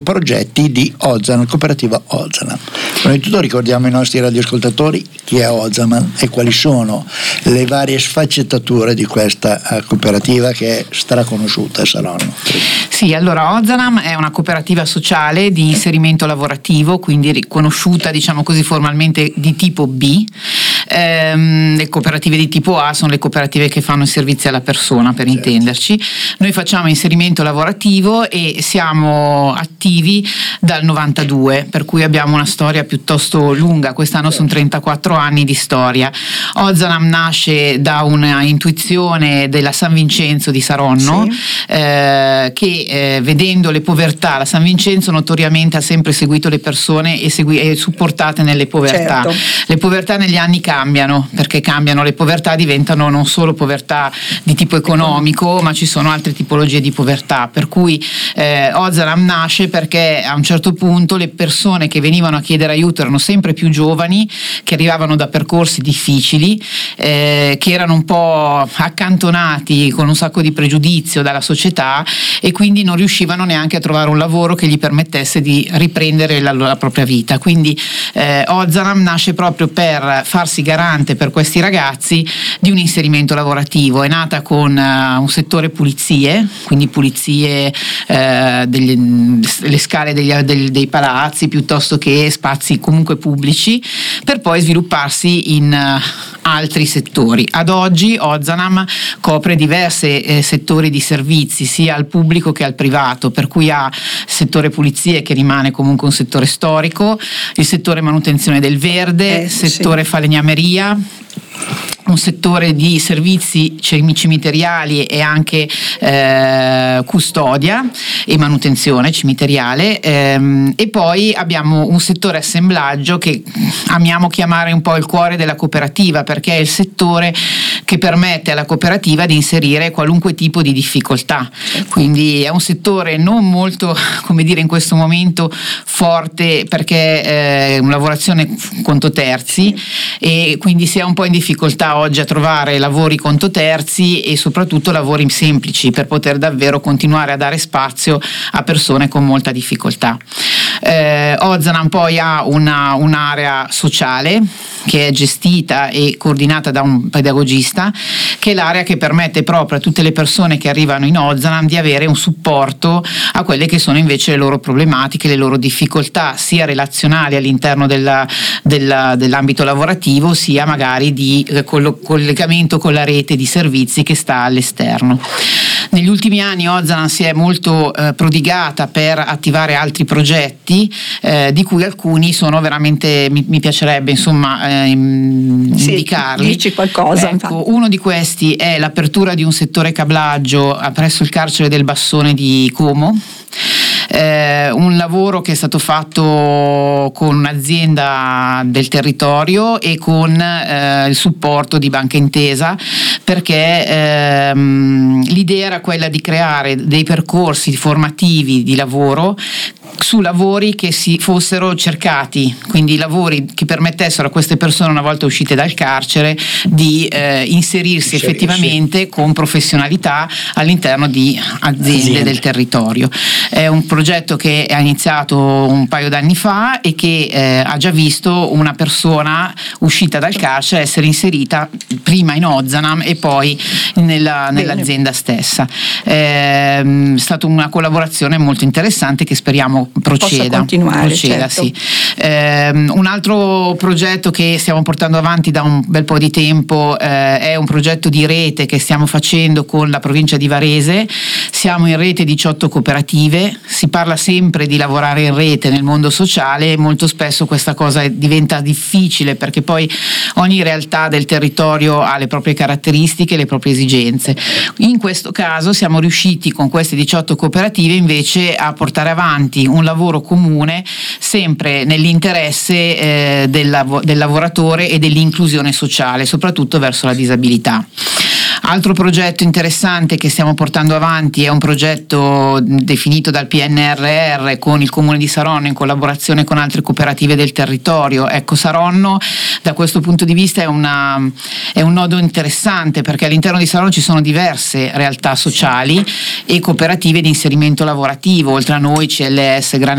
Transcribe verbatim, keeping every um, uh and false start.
progetti di Ozanam, cooperativa Ozanam. Prima di tutto ricordiamo ai nostri radioascoltatori chi è Ozanam e quali sono le varie sfaccettature di questa uh, cooperativa che è straconosciuta a Saronno. Sì, allora Ozanam è una cooperativa sociale di inserimento lavorativo, quindi riconosciuta, diciamo così, formalmente di tipo B. Ehm, le cooperative di tipo A sono le cooperative che fanno i servizi alla persona, per certo. intenderci. Noi facciamo inserimento lavorativo e siamo attivi dal novantadue, per cui abbiamo una storia piuttosto lunga. Quest'anno sono trentaquattro anni di storia. Ozanam nasce da una intuizione della San Vincenzo di Saronno, sì. eh, che eh, vedendo le povertà, la San Vincenzo notoriamente ha sempre seguito le persone e, segui- e supportate nelle povertà. Certo. Le povertà negli anni cambiano, perché cambiano, le povertà diventano non solo povertà di tipo economico, ma ci sono altre tipologie di povertà, per cui eh, Ozanam nasce perché a un certo punto le persone che venivano a chiedere aiuto erano sempre più giovani, che arrivavano da percorsi difficili, eh, che erano un po' accantonati con un sacco di pregiudizio dalla società e quindi non riuscivano neanche a trovare un lavoro che gli permettesse di riprendere la, la propria vita. Quindi eh, Ozanam nasce proprio per farsi garante per questi ragazzi di un inserimento lavorativo. È nata con uh, un settore pulizie, quindi pulizie uh, degli, le scale degli, dei, dei palazzi piuttosto che spazi comunque pubblici, per poi svilupparsi in uh, altri settori. Ad oggi Ozanam copre diversi eh, settori di servizi sia al pubblico che al privato, per cui ha il settore pulizie che rimane comunque un settore storico, il settore manutenzione del verde, eh, settore sì. falegnameria, un settore di servizi cimiteriali e anche eh, custodia e manutenzione cimiteriale, ehm, e poi abbiamo un settore assemblaggio che amiamo chiamare un po' il cuore della cooperativa, perché è il settore che permette alla cooperativa di inserire qualunque tipo di difficoltà. Quindi è un settore non molto, come dire, in questo momento forte, perché è una lavorazione conto terzi e quindi si è un po' in difficoltà oggi a trovare lavori conto terzi e soprattutto lavori semplici per poter davvero continuare a dare spazio a persone con molta difficoltà. Eh, Ozanam poi ha una, un'area sociale che è gestita e coordinata da un pedagogista, che è l'area che permette proprio a tutte le persone che arrivano in Ozanam di avere un supporto a quelle che sono invece le loro problematiche, le loro difficoltà sia relazionali all'interno della, della, dell'ambito lavorativo, sia magari di eh, collegamento con la rete di servizi che sta all'esterno. Negli ultimi anni Ozanam si è molto eh, prodigata per attivare altri progetti, eh, di cui alcuni sono veramente, mi, mi piacerebbe insomma eh, sì, indicarli. Dici qualcosa. Ecco, uno di questi è l'apertura di un settore cablaggio presso il carcere del Bassone di Como. Eh, un lavoro che è stato fatto con un'azienda del territorio e con eh, il supporto di Banca Intesa, perché ehm, l'idea era quella di creare dei percorsi formativi di lavoro su lavori che si fossero cercati, quindi lavori che permettessero a queste persone, una volta uscite dal carcere, di eh, inserirsi, inserirsi effettivamente con professionalità all'interno di aziende, aziende del territorio. È un progetto che è iniziato un paio d'anni fa e che eh, ha già visto una persona uscita dal carcere essere inserita prima in Ozanam e poi nella, nell'azienda stessa. È stata una collaborazione molto interessante che speriamo proceda, possa continuare, proceda certo. sì. Eh, un altro progetto che stiamo portando avanti da un bel po' di tempo eh, è un progetto di rete che stiamo facendo con la provincia di Varese. Siamo in rete diciotto cooperative, si parla sempre di lavorare in rete nel mondo sociale e molto spesso questa cosa diventa difficile perché poi ogni realtà del territorio ha le proprie caratteristiche e le proprie esigenze. In questo caso siamo riusciti con queste diciotto cooperative invece a portare avanti un lavoro comune sempre nell'interesse eh, del, del lavoratore e dell'inclusione sociale, soprattutto verso la disabilità. Altro progetto interessante che stiamo portando avanti è un progetto definito dal P N R R con il Comune di Saronno in collaborazione con altre cooperative del territorio. Ecco, Saronno da questo punto di vista è, una, è un nodo interessante perché all'interno di Saronno ci sono diverse realtà sociali e cooperative di inserimento lavorativo, oltre a noi C L S, Gran